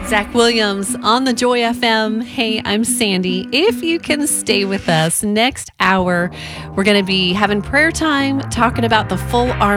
Zach Williams on the Joy FM. Hey, I'm Sandy. If you can stay with us next hour, we're going to be having prayer time, talking about the full armor